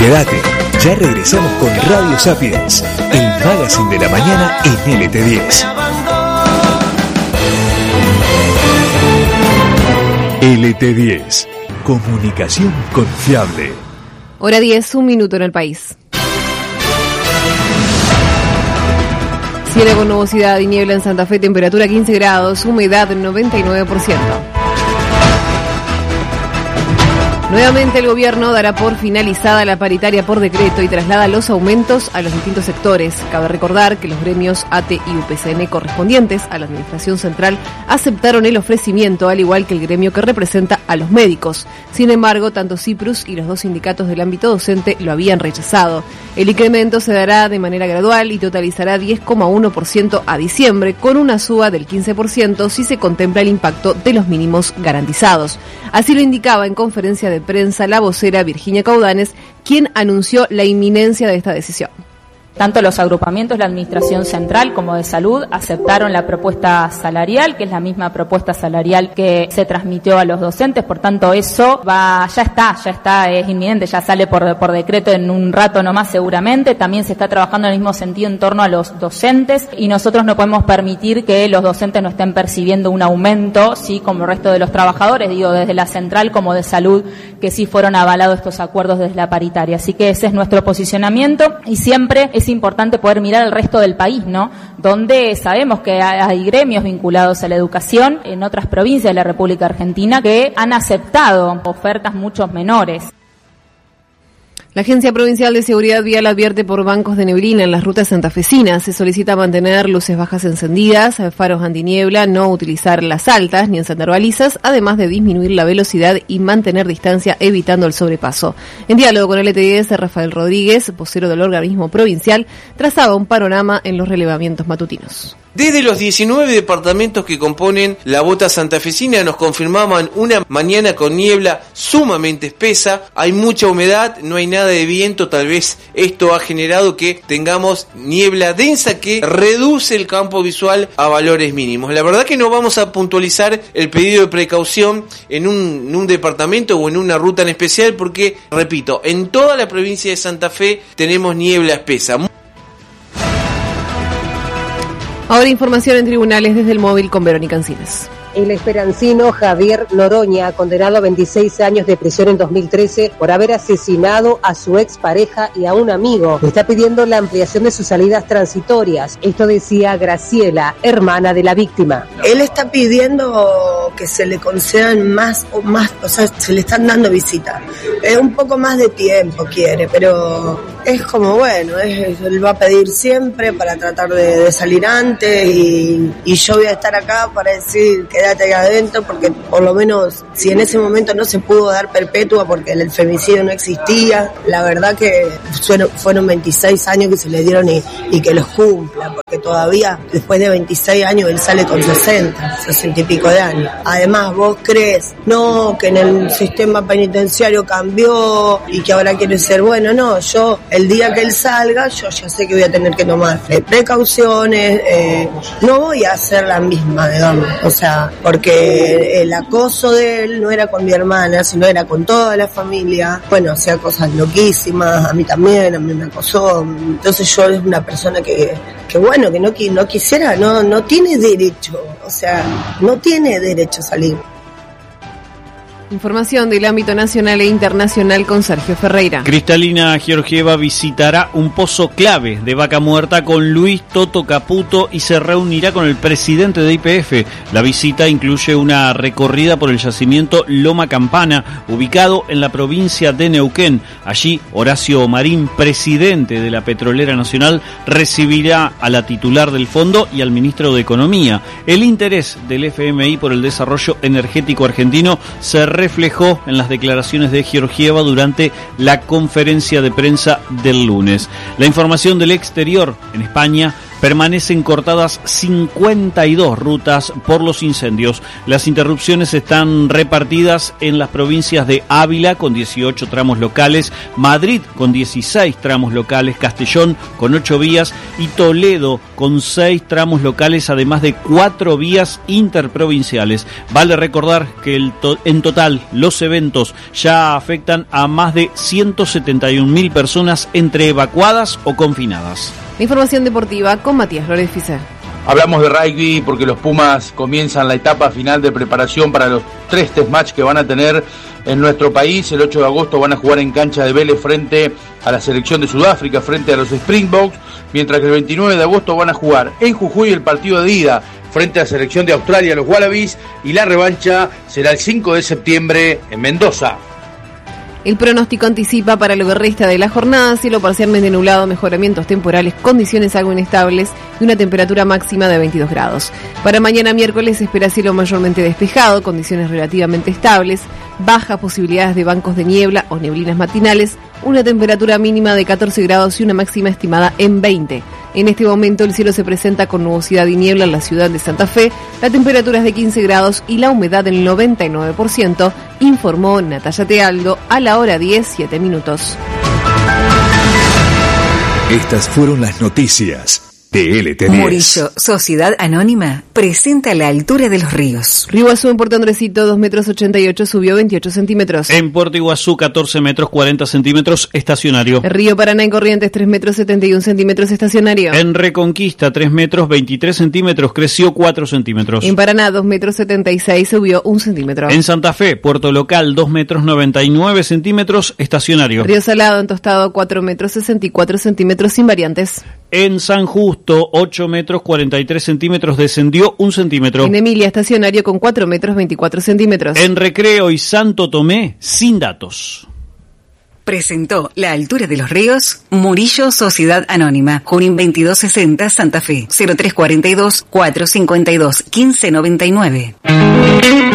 Quédate, ya regresamos con Radio Sapiens, el magazine de la mañana en LT10. LT10, comunicación confiable. Hora 10, 1 minuto en el país. Cielo con nubosidad y niebla en Santa Fe, temperatura 15 grados, humedad 99%. Nuevamente el gobierno dará por finalizada la paritaria por decreto y traslada los aumentos a los distintos sectores. Cabe recordar que los gremios ATE y UPCN correspondientes a la Administración Central aceptaron el ofrecimiento, al igual que el gremio que representa a los médicos. Sin embargo, tanto CIPRUS y los dos sindicatos del ámbito docente lo habían rechazado. El incremento se dará de manera gradual y totalizará 10,1% a diciembre, con una suba del 15% si se contempla el impacto de los mínimos garantizados. Así lo indicaba en conferencia de prensa la vocera Virginia Caudanes, quien anunció la inminencia de esta decisión. Tanto los agrupamientos de la Administración Central como de Salud aceptaron la propuesta salarial, que es la misma propuesta salarial que se transmitió a los docentes, por tanto eso ya está, es inminente, ya sale por decreto en un rato nomás seguramente. También se está trabajando en el mismo sentido en torno a los docentes y nosotros no podemos permitir que los docentes no estén percibiendo un aumento, sí, como el resto de los trabajadores, digo, desde la Central como de Salud, que sí fueron avalados estos acuerdos desde la paritaria. Así que ese es nuestro posicionamiento y siempre es importante poder mirar al resto del país, ¿no? Donde sabemos que hay gremios vinculados a la educación en otras provincias de la República Argentina que han aceptado ofertas mucho menores. La Agencia Provincial de Seguridad Vial advierte por bancos de neblina en las rutas santafesinas. Se solicita mantener luces bajas encendidas, faros antiniebla, no utilizar las altas ni encender balizas, además de disminuir la velocidad y mantener distancia evitando el sobrepaso. En diálogo con el LT10, Rafael Rodríguez, vocero del organismo provincial, trazaba un panorama en los relevamientos matutinos. Desde los 19 departamentos que componen la bota santafesina nos confirmaban una mañana con niebla sumamente espesa, hay mucha humedad, no hay nada de viento, tal vez esto ha generado que tengamos niebla densa que reduce el campo visual a valores mínimos. La verdad que no vamos a puntualizar el pedido de precaución en un departamento o en una ruta en especial porque, repito, en toda la provincia de Santa Fe tenemos niebla espesa. Ahora información en tribunales desde el móvil con Verónica Encinas. El esperancino Javier Noroña, condenado a 26 años de prisión en 2013 por haber asesinado a su expareja y a un amigo, está pidiendo la ampliación de sus salidas transitorias. Esto decía Graciela, hermana de la víctima. Él está pidiendo que se le concedan más, o sea, se le están dando visitas. Un poco más de tiempo quiere, pero es como bueno, él va a pedir siempre para tratar de salir antes y yo voy a estar acá para decir quédate ahí adentro porque por lo menos si en ese momento no se pudo dar perpetua porque el femicidio no existía, la verdad que fueron 26 años que se le dieron y que los cumpla, porque todavía después de 26 años él sale con 60 y pico de años. Además vos crees, no, que en el sistema penitenciario cambió y que ahora quiere ser bueno, no, yo el día que él salga yo ya sé que voy a tener que tomar precauciones, no voy a hacer la misma, digamos, o sea, porque el acoso de él no era con mi hermana, sino era con toda la familia, bueno, hacía cosas loquísimas, a mí también, a mí me acosó, entonces yo es una persona que bueno, que no quisiera, no tiene derecho, o sea, no tiene derecho a salir. Información del ámbito nacional e internacional con Sergio Ferreira. Cristalina Georgieva visitará un pozo clave de Vaca Muerta con Luis Toto Caputo y se reunirá con el presidente de YPF. La visita incluye una recorrida por el yacimiento Loma Campana, ubicado en la provincia de Neuquén. Allí, Horacio Marín, presidente de la Petrolera Nacional, recibirá a la titular del fondo y al ministro de Economía. El interés del FMI por el desarrollo energético argentino se reflejó en las declaraciones de Georgieva durante la conferencia de prensa del lunes. La información del exterior. En España, Permanecen cortadas 52 rutas por los incendios. Las interrupciones están repartidas en las provincias de Ávila con 18 tramos locales, Madrid con 16 tramos locales, Castellón con 8 vías y Toledo con 6 tramos locales, además de 4 vías interprovinciales. Vale recordar que en total los eventos ya afectan a más de 171.000 personas entre evacuadas o confinadas. Información deportiva con Matías Flores Ficer. Hablamos de rugby porque los Pumas comienzan la etapa final de preparación para los 3 test match que van a tener en nuestro país. El 8 de agosto van a jugar en cancha de Vélez frente a la selección de Sudáfrica, frente a los Springboks, mientras que el 29 de agosto van a jugar en Jujuy el partido de ida frente a la selección de Australia, los Wallabies, y la revancha será el 5 de septiembre en Mendoza. El pronóstico anticipa para lo que resta de la jornada cielo parcialmente nublado, mejoramientos temporales, condiciones algo inestables y una temperatura máxima de 22 grados. Para mañana miércoles se espera cielo mayormente despejado, condiciones relativamente estables, bajas posibilidades de bancos de niebla o neblinas matinales, una temperatura mínima de 14 grados y una máxima estimada en 20. En este momento el cielo se presenta con nubosidad y niebla en la ciudad de Santa Fe, la temperatura es de 15 grados y la humedad del 99%, informó Natalia Tealdo a la hora 10:07 minutos. Estas fueron las noticias de LT10. Murillo, Sociedad Anónima, presenta La Altura de los Ríos. Río Iguazú en Puerto Andresito, 2,88 metros, subió 28 centímetros. En Puerto Iguazú, 14 metros, 40 centímetros, estacionario. El Río Paraná en Corrientes, 3 metros, 71 centímetros, estacionario. En Reconquista, 3 metros, 23 centímetros, creció 4 centímetros. En Paraná, 2 metros, 76, subió 1 centímetro. En Santa Fe, Puerto Local, 2 metros, 99 centímetros, estacionario. Río Salado en Tostado, 4 metros, 64 centímetros, sin variantes. En San Justo, 8 metros, 43 centímetros, descendió 1 centímetro. En Emilia, estacionario con 4 metros, 24 centímetros. En Recreo y Santo Tomé, sin datos. Presentó La Altura de los Ríos, Murillo, Sociedad Anónima, Junín 2260, Santa Fe, 0342 452 1599.